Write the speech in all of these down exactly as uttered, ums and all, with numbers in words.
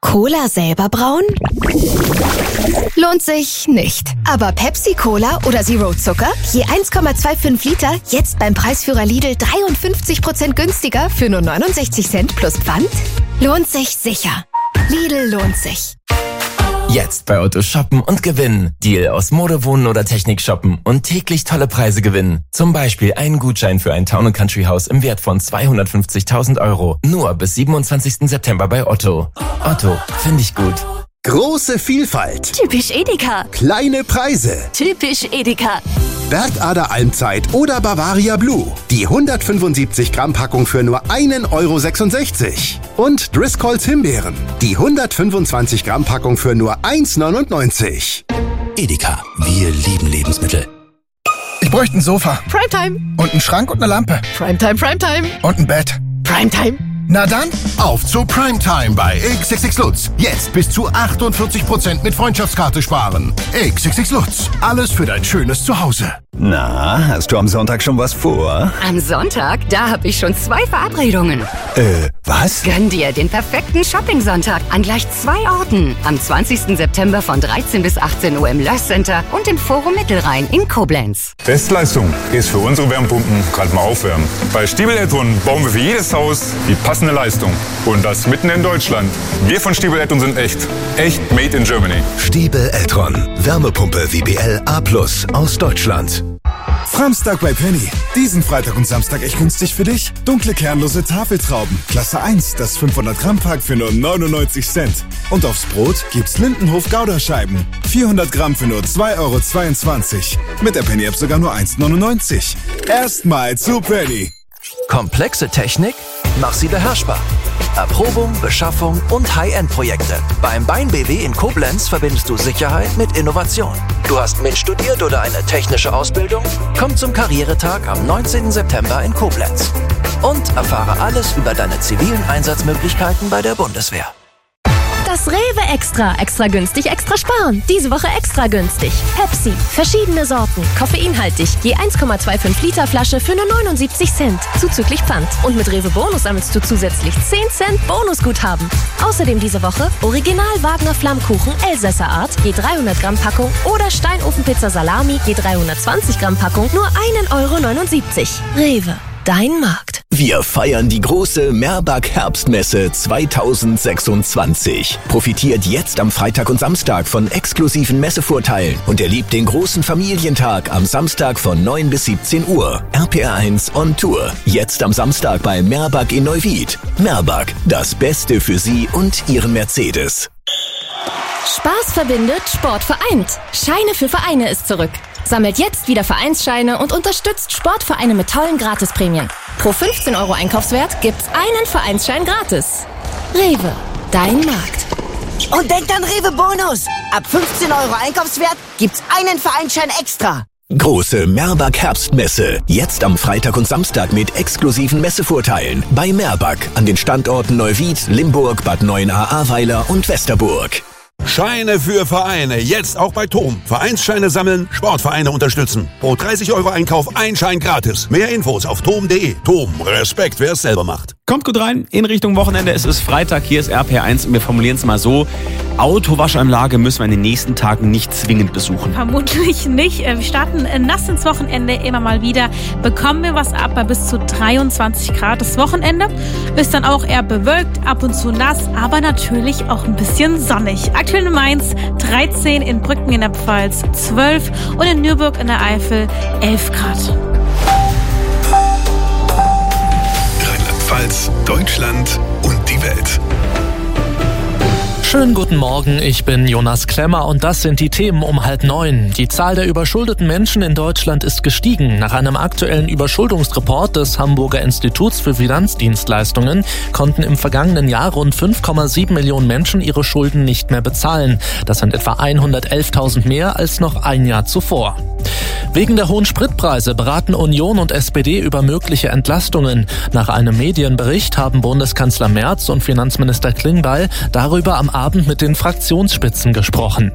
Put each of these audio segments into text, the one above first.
Cola selber brauen? Lohnt sich nicht. Aber Pepsi-Cola oder Zero Zucker? Je eins Komma fünfundzwanzig Liter, jetzt beim Preisführer Lidl dreiundfünfzig Prozent günstiger für nur neunundsechzig Cent plus Pfand? Lohnt sich sicher. Lidl lohnt sich. Jetzt bei Otto shoppen und gewinnen. Deal aus Mode, Wohnen oder Technik shoppen und täglich tolle Preise gewinnen. Zum Beispiel einen Gutschein für ein Town and Country Haus im Wert von zweihundertfünfzigtausend Euro. Nur bis siebenundzwanzigsten September bei Otto. Otto, finde ich gut. Große Vielfalt. Typisch Edeka. Kleine Preise. Typisch Edeka. Bergader Almzeit oder Bavaria Blue. Die hundertfünfundsiebzig Gramm Packung für nur einen Euro sechsundsechzig. Und Driscolls Himbeeren. Die hundertfünfundzwanzig Gramm Packung für nur eins neunundneunzig. Edeka, wir lieben Lebensmittel. Ich bräuchte ein Sofa. Primetime. Und einen Schrank und eine Lampe. Primetime, Primetime. Und ein Bett. Primetime. Na dann, auf zu Primetime bei X X X Lutz. Jetzt bis zu achtundvierzig Prozent mit Freundschaftskarte sparen. X X X Lutz. Alles für dein schönes Zuhause. Na, hast du am Sonntag schon was vor? Am Sonntag? Da habe ich schon zwei Verabredungen. Äh, was? Gönn dir den perfekten Shopping-Sonntag an gleich zwei Orten. Am zwanzigsten September von dreizehn bis achtzehn Uhr im Löss Center und im Forum Mittelrhein in Koblenz. Bestleistung ist für unsere Wärmepumpen gerade mal aufwärmen. Bei Stiebel Eltron bauen wir für jedes Haus die passende Leistung. Und das mitten in Deutschland. Wir von Stiebel Eltron sind echt. Echt made in Germany. Stiebel Eltron. Wärmepumpe W B L A plus aus Deutschland. Samstag bei Penny. Diesen Freitag und Samstag echt günstig für dich. Dunkle kernlose Tafeltrauben. Klasse eins, das fünfhundert Gramm Pack für nur neunundneunzig Cent. Und aufs Brot gibt's Lindenhof Gouda-Scheiben. vierhundert Gramm für nur zwei Euro zweiundzwanzig. Mit der Penny-App sogar nur eins neunundneunzig. Erstmal zu Penny. Komplexe Technik? Mach sie beherrschbar. Erprobung, Beschaffung und High-End-Projekte. Beim Bein B W in Koblenz verbindest du Sicherheit mit Innovation. Du hast MINT studiert oder eine technische Ausbildung? Komm zum Karrieretag am neunzehnten September in Koblenz. Und erfahre alles über deine zivilen Einsatzmöglichkeiten bei der Bundeswehr. Das Rewe Extra. Extra günstig, extra sparen. Diese Woche extra günstig. Pepsi. Verschiedene Sorten. Koffeinhaltig. Je eins Komma fünfundzwanzig Liter Flasche für nur neunundsiebzig Cent. Zuzüglich Pfand. Und mit Rewe Bonus sammelst du zusätzlich zehn Cent Bonusguthaben. Außerdem diese Woche Original Wagner Flammkuchen Elsässer Art. Je dreihundert Gramm Packung. Oder Steinofenpizza Salami. Je dreihundertzwanzig Gramm Packung. Nur einen Euro neunundsiebzig. Rewe. Dein Markt. Wir feiern die große Merbag Herbstmesse zweitausendsechsundzwanzig. Profitiert jetzt am Freitag und Samstag von exklusiven Messevorteilen und erlebt den großen Familientag am Samstag von neun bis siebzehn Uhr. R P R eins on Tour. Jetzt am Samstag bei Merbag in Neuwied. Merbag, das Beste für Sie und Ihren Mercedes. Spaß verbindet, Sport vereint. Scheine für Vereine ist zurück. Sammelt jetzt wieder Vereinsscheine und unterstützt Sportvereine mit tollen Gratisprämien. Pro fünfzehn Euro Einkaufswert gibt's einen Vereinsschein gratis. Rewe, dein Markt. Und denkt an Rewe Bonus. Ab fünfzehn Euro Einkaufswert gibt's einen Vereinsschein extra. Große Merbag Herbstmesse. Jetzt am Freitag und Samstag mit exklusiven Messevorteilen. Bei Merbag an den Standorten Neuwied, Limburg, Bad Neuenahr-Ahrweiler und Westerburg. Scheine für Vereine, jetzt auch bei Tom. Vereinsscheine sammeln, Sportvereine unterstützen. Pro dreißig Euro Einkauf ein Schein gratis. Mehr Infos auf tom punkt de. Tom, Respekt, wer es selber macht. Kommt gut rein, in Richtung Wochenende. Es ist Freitag, hier ist R P R eins und wir formulieren es mal so. Autowaschanlage müssen wir in den nächsten Tagen nicht zwingend besuchen. Vermutlich nicht. Wir starten nass ins Wochenende immer mal wieder. Bekommen wir was ab bei bis zu dreiundzwanzig Grad. Das Wochenende ist dann auch eher bewölkt, ab und zu nass, aber natürlich auch ein bisschen sonnig. Aktuell in Mainz dreizehn, in Brücken in der Pfalz zwölf und in Nürburg in der Eifel elf Grad. Rheinland-Pfalz, Deutschland und die Welt. Schönen guten Morgen, ich bin Jonas Klemmer und das sind die Themen um halb neun. Die Zahl der überschuldeten Menschen in Deutschland ist gestiegen. Nach einem aktuellen Überschuldungsreport des Hamburger Instituts für Finanzdienstleistungen konnten im vergangenen Jahr rund fünf Komma sieben Millionen Menschen ihre Schulden nicht mehr bezahlen. Das sind etwa hundertelftausend mehr als noch ein Jahr zuvor. Wegen der hohen Spritpreise beraten Union und S P D über mögliche Entlastungen. Nach einem Medienbericht haben Bundeskanzler Merz und Finanzminister Klingbeil darüber am Abend mit den Fraktionsspitzen gesprochen.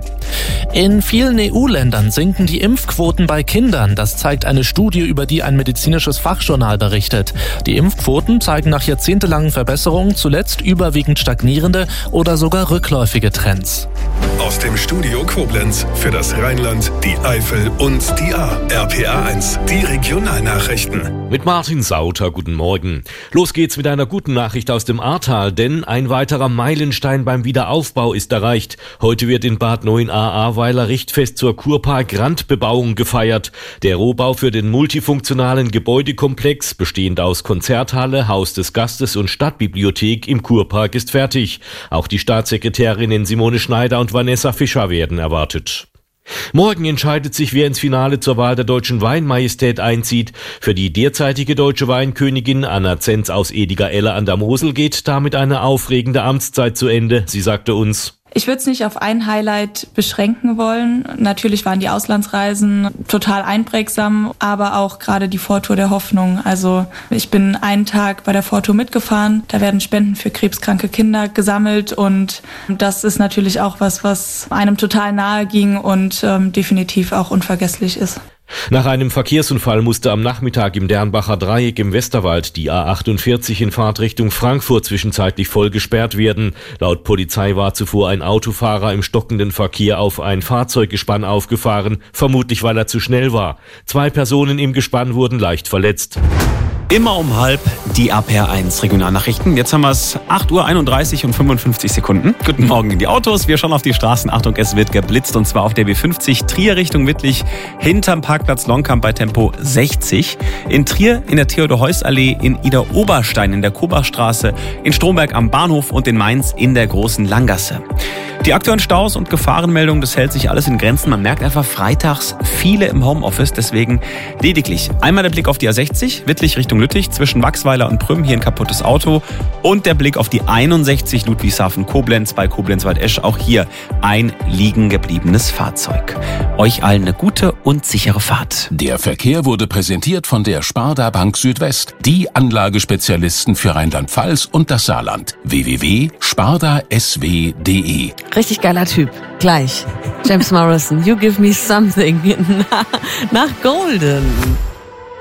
In vielen E U-Ländern sinken die Impfquoten bei Kindern. Das zeigt eine Studie, über die ein medizinisches Fachjournal berichtet. Die Impfquoten zeigen nach jahrzehntelangen Verbesserungen zuletzt überwiegend stagnierende oder sogar rückläufige Trends. Aus dem Studio Koblenz für das Rheinland, die Eifel und die A. R P A eins, die Regionalnachrichten. Mit Martin Sauter, guten Morgen. Los geht's mit einer guten Nachricht aus dem Ahrtal, denn ein weiterer Meilenstein beim Wiederaufbau ist erreicht. Heute wird in Bad Neuenahr-Ahrweiler Richtfest zur Kurpark-Randbebauung gefeiert. Der Rohbau für den multifunktionalen Gebäudekomplex, bestehend aus Konzerthalle, Haus des Gastes und Stadtbibliothek im Kurpark, ist fertig. Auch die Staatssekretärinnen Simone Schneider und Vanessa Fischer werden erwartet. Morgen entscheidet sich, wer ins Finale zur Wahl der Deutschen Weinmajestät einzieht. Für die derzeitige deutsche Weinkönigin Anna Zenz aus Ediger-Elle an der Mosel geht damit eine aufregende Amtszeit zu Ende. Sie sagte uns: Ich würde es nicht auf ein Highlight beschränken wollen. Natürlich waren die Auslandsreisen total einprägsam, aber auch gerade die Vortour der Hoffnung. Also ich bin einen Tag bei der Vortour mitgefahren. Da werden Spenden für krebskranke Kinder gesammelt und das ist natürlich auch was, was einem total nahe ging und ähm, definitiv auch unvergesslich ist. Nach einem Verkehrsunfall musste am Nachmittag im Dernbacher Dreieck im Westerwald die A achtundvierzig in Fahrtrichtung Frankfurt zwischenzeitlich voll gesperrt werden. Laut Polizei war zuvor ein Autofahrer im stockenden Verkehr auf ein Fahrzeuggespann aufgefahren, vermutlich weil er zu schnell war. Zwei Personen im Gespann wurden leicht verletzt. Immer um halb die A P R eins Regionalnachrichten. Jetzt haben wir es acht Uhr einunddreißig und fünfundfünfzig Sekunden. Guten Morgen in die Autos. Wir schauen auf die Straßen. Achtung, es wird geblitzt und zwar auf der B fünfzig Trier Richtung Wittlich hinterm Parkplatz Longkamp bei Tempo sechzig. In Trier in der Theodor-Heuss-Allee, in Ida-Oberstein in der Kobachstraße, in Stromberg am Bahnhof und in Mainz in der Großen Langgasse. Die aktuellen Staus und Gefahrenmeldungen, das hält sich alles in Grenzen. Man merkt einfach freitags viele im Homeoffice, deswegen lediglich einmal der Blick auf die A sechzig, Wittlich Richtung Lüttich, zwischen Wachsweiler und Prüm, hier ein kaputtes Auto und der Blick auf die einundsechzig Ludwigshafen-Koblenz bei Koblenz-Waldesch, auch hier ein liegen gebliebenes Fahrzeug. Euch allen eine gute und sichere Fahrt. Der Verkehr wurde präsentiert von der Sparda Bank Südwest, die Anlagespezialisten für Rheinland-Pfalz und das Saarland. w w w punkt sparda s w punkt d e. Richtig geiler Typ. Gleich. James Morrison, You Give Me Something. Nach Golden.